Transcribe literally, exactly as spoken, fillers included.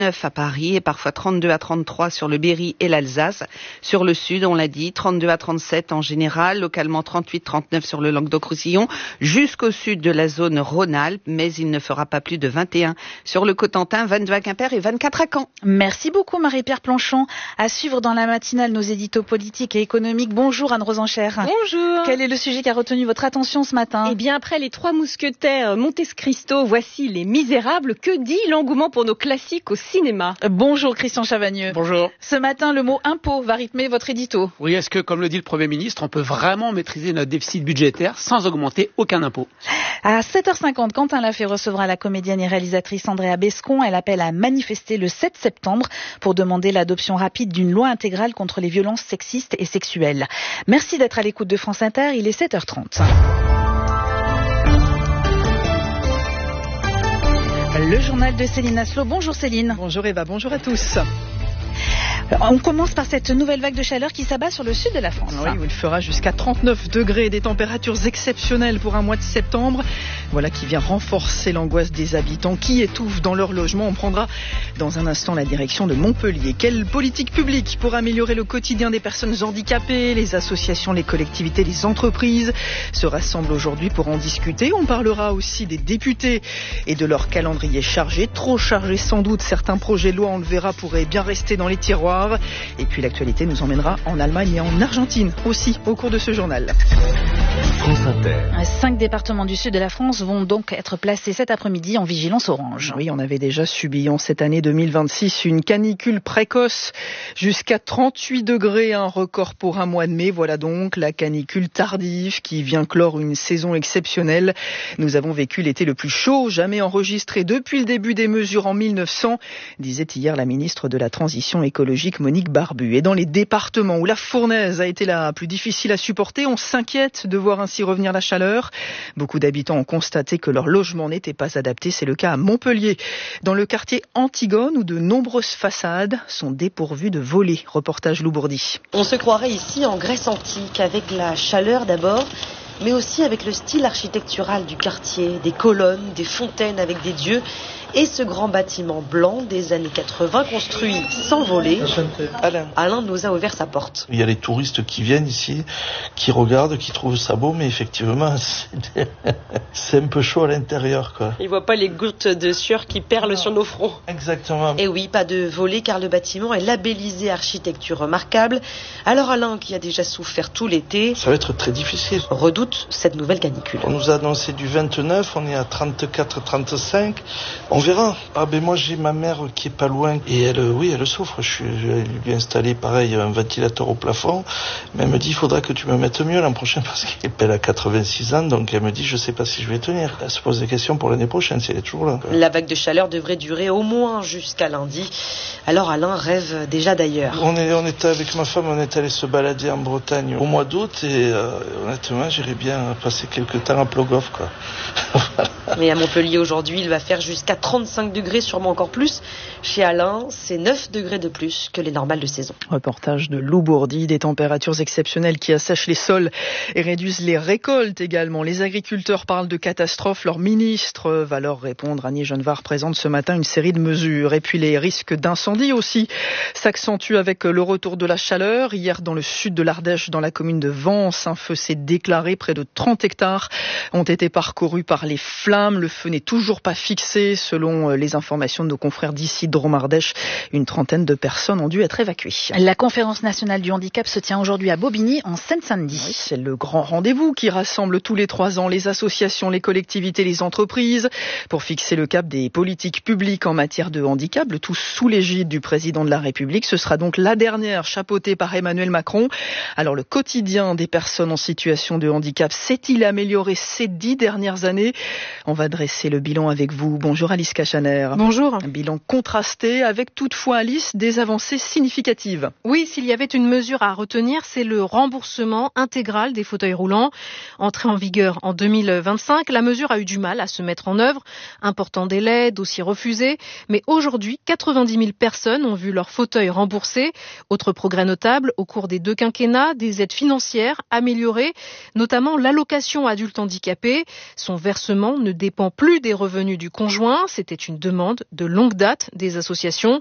à Paris et parfois trente-deux à trente-trois sur le Berry et l'Alsace. Sur le sud, on l'a dit, trente-deux à trente-sept en général, localement trente-huit à trente-neuf sur le Languedoc-Roussillon, jusqu'au sud de la zone Rhône-Alpes, mais il ne fera pas plus de vingt et un sur le Cotentin, vingt-deux à Quimper et vingt-quatre à Caen. Merci beaucoup Marie-Pierre Planchon. À suivre dans la matinale nos éditos politiques et économiques. Bonjour Anne Rosenchère. Bonjour. Quel est le sujet qui a retenu votre attention ce matin ? Eh bien, après les trois mousquetaires Monte Cristo, voici Les Misérables. Que dit l'engouement pour nos classiques au cinéma ? Bonjour Christian Chavagneux. Bonjour. Ce matin, le mot impôt va rythmer votre édito. Oui, est-ce que, comme le dit le Premier ministre, on peut vraiment maîtriser notre déficit budgétaire sans augmenter aucun impôt ? À sept heures cinquante, Quentin Lafay recevra la comédienne et réalisatrice Andrea Bescon. Elle appelle à manifester le sept septembre pour demander l'adoption rapide d'une loi intégrale contre les violences sexistes et sexuelles. Merci d'être à l'écoute de France Inter, il est sept heures trente. Le journal de Céline Aslo. Bonjour Céline. Bonjour Eva, bonjour à tous. On commence par cette nouvelle vague de chaleur qui s'abat sur le sud de la France. Oui, où il fera jusqu'à trente-neuf degrés, des températures exceptionnelles pour un mois de septembre. Voilà qui vient renforcer l'angoisse des habitants qui étouffent dans leur logement. On prendra dans un instant la direction de Montpellier. Quelle politique publique pour améliorer le quotidien des personnes handicapées ? Les associations, les collectivités, les entreprises se rassemblent aujourd'hui pour en discuter. On parlera aussi des députés et de leur calendrier chargé. Trop chargé sans doute. Certains projets de loi, on le verra, pourraient bien rester dans les tiroirs. Et puis l'actualité nous emmènera en Allemagne et en Argentine aussi au cours de ce journal. France Inter. Cinq départements du sud de la France vont donc être placés cet après-midi en vigilance orange. Oui, on avait déjà subi en cette année deux mille vingt-six une canicule précoce jusqu'à trente-huit degrés, un record pour un mois de mai. Voilà donc la canicule tardive qui vient clore une saison exceptionnelle. Nous avons vécu l'été le plus chaud jamais enregistré depuis le début des mesures en mille neuf cents, disait hier la ministre de la Transition écologique Monique Barbu. Et dans les départements où la fournaise a été la plus difficile à supporter, on s'inquiète de voir ainsi revenir la chaleur. Beaucoup d'habitants ont constaté que leur logement n'était pas adapté. C'est le cas à Montpellier, dans le quartier Antigone, où de nombreuses façades sont dépourvues de volets. Reportage Loubourdi. On se croirait ici en Grèce antique, avec la chaleur d'abord, mais aussi avec le style architectural du quartier, des colonnes, des fontaines avec des dieux, et ce grand bâtiment blanc des années quatre-vingts construit sans voler. Alain. Alain nous a ouvert sa porte. Il y a les touristes qui viennent ici, qui regardent, qui trouvent ça beau, mais effectivement, c'est, c'est un peu chaud à l'intérieur, quoi. Ils voient pas les gouttes de sueur qui perlent sur nos fronts. Exactement. Et oui, pas de volet car le bâtiment est labellisé architecture remarquable. Alors Alain, qui a déjà souffert tout l'été, ça va être très difficile, redoute cette nouvelle canicule. On nous a annoncé du vingt-neuf, on est à trente-quatre trente-cinq. On verra. Ah ben moi j'ai ma mère qui est pas loin et elle, oui, elle souffre. Je suis, je lui ai installé pareil un ventilateur au plafond, mais elle me dit il faudra que tu me mettes mieux l'an prochain parce qu'elle a quatre-vingt-six ans, donc elle me dit je sais pas si je vais tenir. Elle se pose des questions pour l'année prochaine si elle est toujours là. La vague de chaleur devrait durer au moins jusqu'à lundi. Alors Alain rêve déjà d'ailleurs. On est, on était avec ma femme, on est allé se balader en Bretagne au mois d'août et euh, honnêtement j'irais bien passer quelques temps à Plogoff, quoi. Mais à Montpellier aujourd'hui, il va faire jusqu'à trente-cinq degrés, sûrement encore plus. Chez Alain, c'est neuf degrés de plus que les normales de saison. Reportage de Loubourdi, des températures exceptionnelles qui assèchent les sols et réduisent les récoltes également. Les agriculteurs parlent de catastrophe. Leur ministre va leur répondre. Annie Genevard présente ce matin une série de mesures. Et puis les risques d'incendie aussi s'accentuent avec le retour de la chaleur. Hier, dans le sud de l'Ardèche, dans la commune de Vence, un feu s'est déclaré. Près de trente hectares ont été parcourus par les flammes. Le feu n'est toujours pas fixé. Selon les informations de nos confrères d'ici, Drôme-Ardèche, une trentaine de personnes ont dû être évacuées. La conférence nationale du handicap se tient aujourd'hui à Bobigny, en Seine-Saint-Denis. Oui, c'est le grand rendez-vous qui rassemble tous les trois ans les associations, les collectivités, les entreprises pour fixer le cap des politiques publiques en matière de handicap, le tout sous l'égide du président de la République. Ce sera donc la dernière, chapeautée par Emmanuel Macron. Alors le quotidien des personnes en situation de handicap s'est-il amélioré ces dix dernières années ? On va dresser le bilan avec vous. Bonjour Alice Cachaner. Bonjour. Un bilan contrasté avec toutefois, Alice, des avancées significatives. Oui, s'il y avait une mesure à retenir, c'est le remboursement intégral des fauteuils roulants. Entrée en vigueur en deux mille vingt-cinq, la mesure a eu du mal à se mettre en œuvre. Important délai, dossier refusé. Mais aujourd'hui, quatre-vingt-dix mille personnes ont vu leur fauteuil remboursé. Autre progrès notable, au cours des deux quinquennats, des aides financières améliorées, notamment l'allocation adulte handicapé. Son versement ne dépend plus des revenus du conjoint. C'est c'était une demande de longue date des associations.